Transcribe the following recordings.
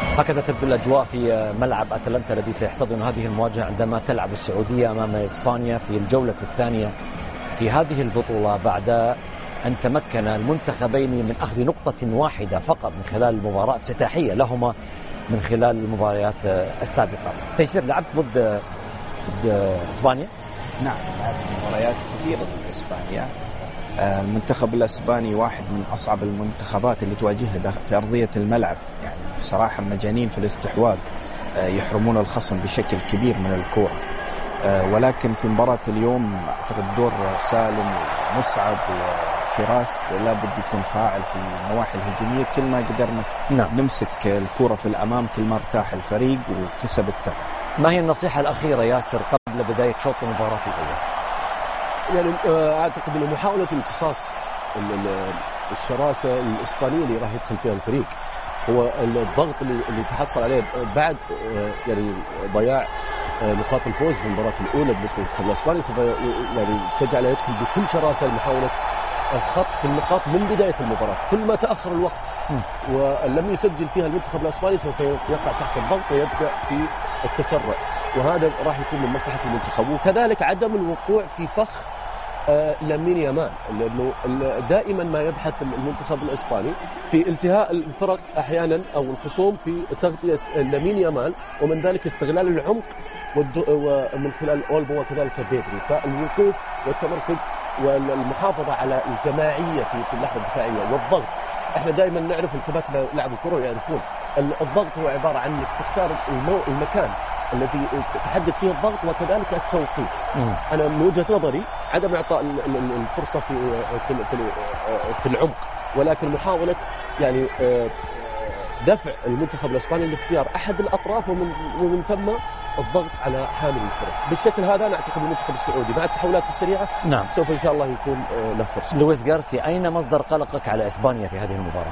هكذا تبدو الأجواء في ملعب أتلانتا الذي سيحتضن هذه المواجهة عندما تلعب السعودية أمام إسبانيا في الجولة الثانية في هذه البطولة، بعد أن تمكن المنتخبين من أخذ نقطة واحدة فقط من خلال المباراة افتتاحية لهما من خلال المباريات السابقة. تيسير، لعبت ضد إسبانيا؟ نعم، لعبت مباريات كثيرة ضد إسبانيا. المنتخب الإسباني واحد من أصعب المنتخبات اللي تواجهها في أرضية الملعب، يعني بصراحة مجانين في الاستحواذ، يحرمون الخصم بشكل كبير من الكرة. ولكن في مباراة اليوم أعتقد دور سالم ومصعب وفراس لابد يكون فاعل في النواحي الهجومية. كل ما قدرنا نمسك الكرة في الأمام كل ما ارتاح الفريق وكسب الثقة. ما هي النصيحة الأخيرة ياسر قبل بداية شوط المباراة الأول؟ يعني أعتقد أنه محاولة امتصاص الشراسة الإسبانية اللي راح يدخل فيها الفريق، هو الضغط اللي تحصل عليه بعد يعني ضياع نقاط الفوز في المباراة الأولى بالنسبة للمنتخب الإسباني، سوف يعني تجعله يدخل بكل شراسة لمحاولة خطف النقاط من بداية المباراة. كل ما تأخر الوقت ولم يسجل فيها المنتخب الإسباني سوف يقع تحت الضغط ويبدأ في التسرع، وهذا راح يكون من مصلحة المنتخب. وكذلك عدم الوقوع في فخ لامين يامال، لأنه دائما ما يبحث المنتخب الإسباني في التهاء الفرق أحيانا أو الخصوم في تغطية لامين يامال، ومن ذلك استغلال العمق ومن خلال أولمو وكذلك بيدري. فالوقوف والتمركز والمحافظة على الجماعية في اللحظة الدفاعية والضغط. احنا دائما نعرف الكباتن لعب الكرة يعرفون الضغط هو عبارة عن انك تختار المكان الذي تحدد فيه الضغط وكذلك التوقيت. أنا من وجهة نظري عدم إعطاء الفرصة في العمق، ولكن محاولة يعني دفع المنتخب الإسباني لاختيار أحد الأطراف ومن ثم الضغط على حامل الكرة. بالشكل هذا أنا أعتقد المنتخب السعودي مع التحولات السريعة سوف إن شاء الله يكون له فرصة. لويس غارسيا، أين مصدر قلقك على إسبانيا في هذه المباراة؟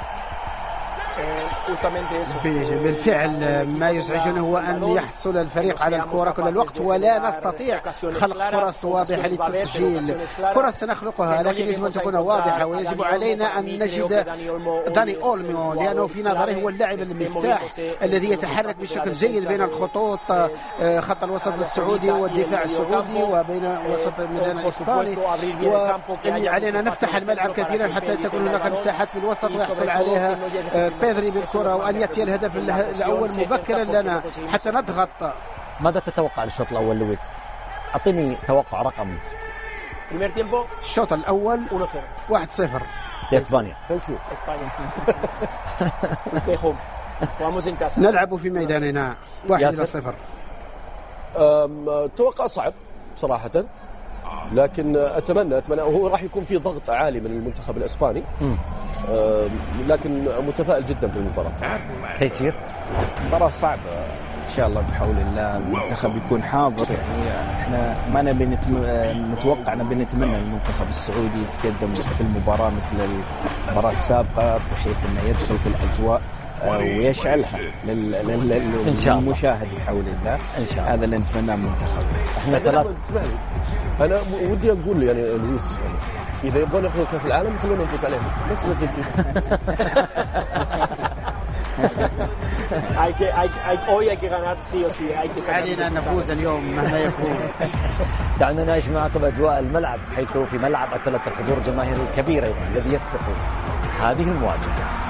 بالفعل ما يزعجنا هو أن يحصل الفريق على الكرة كل الوقت ولا نستطيع خلق فرص واضحة للتسجيل. فرص سنخلقها لكن يجب أن تكون واضحة، ويجب علينا أن نجد داني أولمو، لأنه في نظري هو اللاعب المفتاح الذي يتحرك بشكل جيد بين الخطوط، خط الوسط السعودي والدفاع السعودي وبين وسط الميدان الإسباني. وعلينا نفتح الملعب كثيرا حتى تكون هناك مساحات في الوسط ويحصل عليها بيدري بالكرة، وأن يأتي الهدف الأول مبكرا لنا حتى نضغط. ماذا تتوقع للشوط الأول لويس؟ أعطيني توقع رقمي. الشوط الأول 1-0 لإسبانيا. نلعب في ميداننا 1-0. توقع صعب صراحة، لكن أتمنى هو راح يكون في ضغط عالي من المنتخب الإسباني، لكن متفائل جدا في المباراة. تيسير، مباراة صعبة إن شاء الله بحول الله المنتخب يكون حاضر. يعني احنا ما نبي نتوقع، نبي نتمنى المنتخب السعودي يتقدم في المباراة مثل المباراة السابقة بحيث انه يدخل في الأجواء ويشعلها للمشاهد بحول الله. هذا اللي نتمناه من المنتخب. احنا ثلاث. انا ودي اقول يعني لويس، اذا يبغون ياخذوا كاس العالم يخلونا نفوز عليهم نفس الارجنتين. علينا نفوز اليوم مهما يكون. دعنا نعيش معكم أجواء الملعب، حيث في ملعب أتلانتا حضور جماهيري كبير أيضا الذي يسبق هذه المواجهة.